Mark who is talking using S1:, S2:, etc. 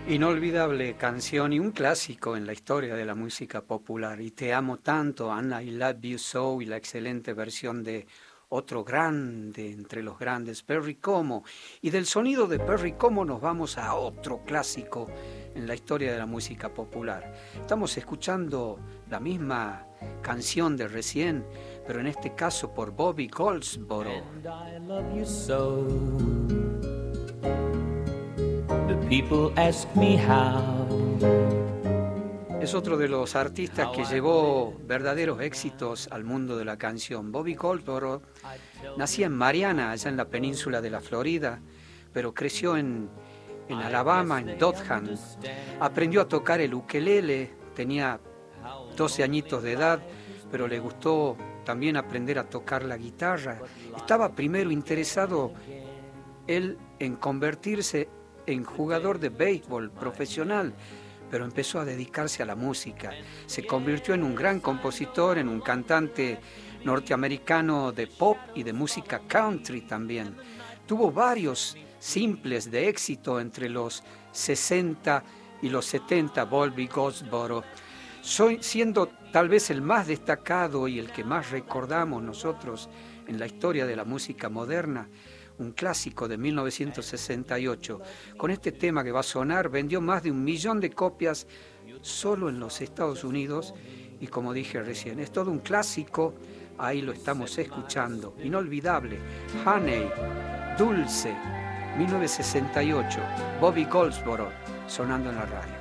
S1: Inolvidable canción y un clásico en la historia de la música popular. Y Te amo tanto, and I Love You So, y la excelente versión de otro grande entre los grandes, Perry Como. Y del sonido de Perry Como nos vamos a otro clásico en la historia de la música popular. Estamos escuchando la misma canción de recién, pero en este caso por Bobby Goldsboro.
S2: And I love you so. The people ask me how.
S1: Es otro de los artistas que llevó verdaderos éxitos al mundo de la canción. Bobby Goldsboro nacía en Mariana, allá en la península de la Florida, pero creció en Alabama, en Dothan. Aprendió a tocar el ukelele, tenía 12 añitos de edad, pero le gustó también aprender a tocar la guitarra. Estaba primero interesado él en convertirse en jugador de béisbol profesional, pero empezó a dedicarse a la música. Se convirtió en un gran compositor, en un cantante norteamericano de pop y de música country también. Tuvo varios simples de éxito entre los 60 y los 70, Bobby Goldsboro, siendo tal vez el más destacado y el que más recordamos nosotros en la historia de la música moderna. Un clásico de 1968. Con este tema que va a sonar, vendió más de 1 millón de copias solo en los Estados Unidos y, como dije recién, es todo un clásico. Ahí lo estamos escuchando, inolvidable. Honey, Dulce, 1968, Bobby Goldsboro, sonando en la radio.